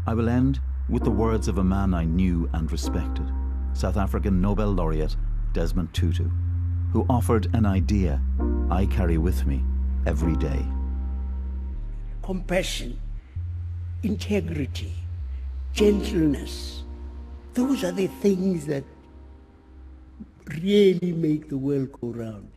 I will end with the words of a man I knew and respected, South African Nobel laureate Desmond Tutu, who offered an idea I carry with me every day. Compassion, integrity, gentleness, those are the things that really make the world go round.